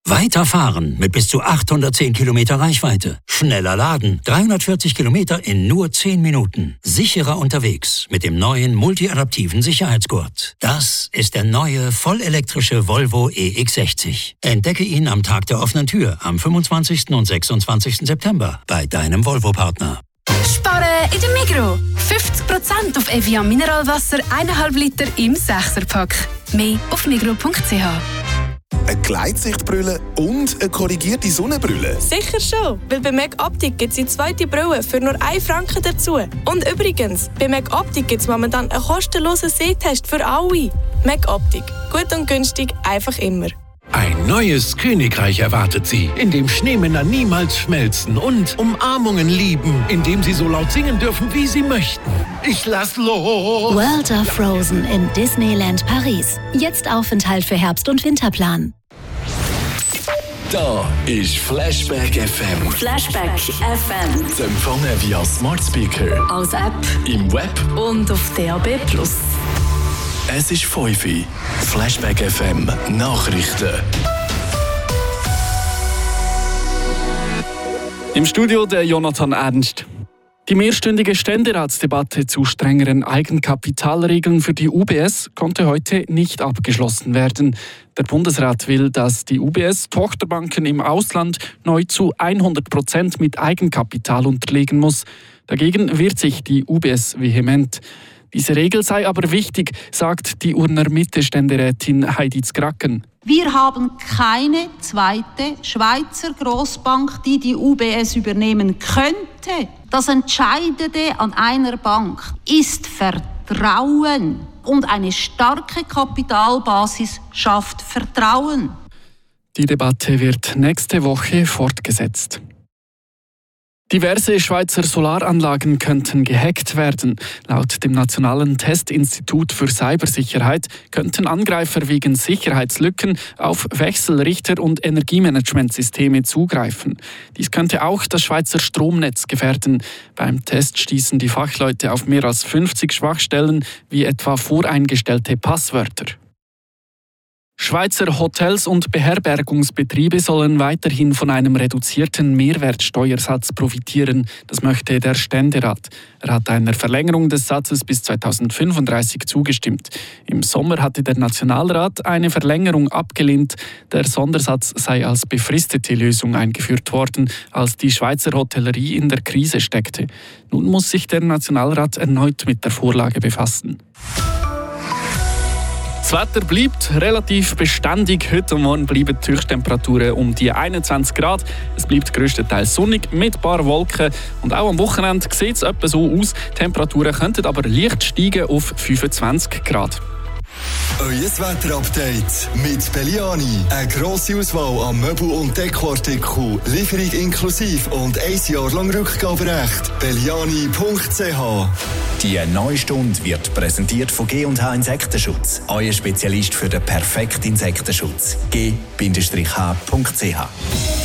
Weiterfahren mit bis zu 810 Kilometer Reichweite. Schneller laden. 340 Kilometer in nur 10 Minuten. Sicherer unterwegs mit dem neuen multiadaptiven Sicherheitsgurt. Das ist der neue vollelektrische Volvo EX60. Entdecke ihn am Tag der offenen Tür am 25. und 26. September bei deinem Volvo-Partner. Sparen in der Migros. 50% auf Evian Mineralwasser 1,5 Liter im 6er-Pack. Mehr auf migros.ch. Eine Gleitsichtbrille und eine korrigierte Sonnenbrille? Sicher schon, weil bei Meg Optik gibt es die zweite Brille für nur 1 Franken dazu. Und übrigens, bei Meg Optik gibt es momentan einen kostenlosen Sehtest für alle. Meg Optik. Gut und günstig, einfach immer. Ein neues Königreich erwartet Sie, in dem Schneemänner niemals schmelzen und Umarmungen lieben, in dem Sie so laut singen dürfen, wie Sie möchten. Ich lass los! World of Frozen in Disneyland Paris. Jetzt Aufenthalt für Herbst- und Winterplan. Da ist Flashback FM. Flashback FM. Zu empfangen via Smart Speaker, Als App im Web und auf DAB+. Es ist 5 Uhr. Flashback FM Nachrichten. Im Studio der Jonathan Ernst. Die mehrstündige Ständeratsdebatte zu strengeren Eigenkapitalregeln für die UBS konnte heute nicht abgeschlossen werden. Der Bundesrat will, dass die UBS Tochterbanken im Ausland neu zu 100% mit Eigenkapital unterlegen muss. Dagegen wehrt sich die UBS vehement. Diese Regel sei aber wichtig, sagt die Urner Mitte-Ständerätin Heidi Zgracken. Wir haben keine zweite Schweizer Grossbank, die die UBS übernehmen könnte. Das Entscheidende an einer Bank ist Vertrauen. Und eine starke Kapitalbasis schafft Vertrauen. Die Debatte wird nächste Woche fortgesetzt. Diverse Schweizer Solaranlagen könnten gehackt werden. Laut dem Nationalen Testinstitut für Cybersicherheit könnten Angreifer wegen Sicherheitslücken auf Wechselrichter und Energiemanagementsysteme zugreifen. Dies könnte auch das Schweizer Stromnetz gefährden. Beim Test stießen die Fachleute auf mehr als 50 Schwachstellen, wie etwa voreingestellte Passwörter. Schweizer Hotels und Beherbergungsbetriebe sollen weiterhin von einem reduzierten Mehrwertsteuersatz profitieren. Das möchte der Ständerat. Er hat einer Verlängerung des Satzes bis 2035 zugestimmt. Im Sommer hatte der Nationalrat eine Verlängerung abgelehnt. Der Sondersatz sei als befristete Lösung eingeführt worden, als die Schweizer Hotellerie in der Krise steckte. Nun muss sich der Nationalrat erneut mit der Vorlage befassen. Das Wetter bleibt relativ beständig. Heute und morgen bleiben die Höchsttemperaturen um die 21 Grad. Es bleibt grösstenteils sonnig mit ein paar Wolken. Und auch am Wochenende sieht es etwa so aus. Die Temperaturen könnten aber leicht steigen auf 25 Grad. Euer Wetterupdate mit Belliani. Eine grosse Auswahl an Möbel- und Dekoartikeln. Lieferung inklusive und 1 Jahr lang Rückgaberecht. Belliani.ch. Die neue Stunde wird präsentiert von G&H Insektenschutz. Euer Spezialist für den perfekten Insektenschutz. g-h.ch.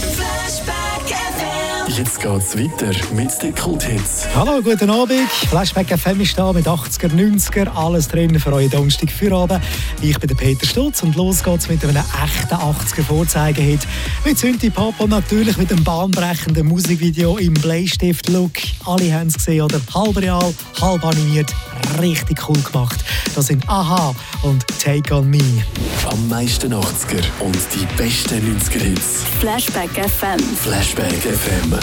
Jetzt geht's weiter mit den Kulthits. Hallo, guten Abend. Flashback FM ist da mit 80er, 90er. Alles drin für euren Donnerstag Feierabend. Ich bin der Peter Stutz und los geht's mit einem echten 80er-Vorzeigehit. Mit Synthie-Pop und natürlich mit einem bahnbrechenden Musikvideo im Bleistift-Look. Alle haben es gesehen, oder? Halb real, halb animiert. Richtig cool gemacht. Das sind Aha und Take on Me. Am meisten 80er und die besten 90er-Hits. Flashback FM. Flashback FM.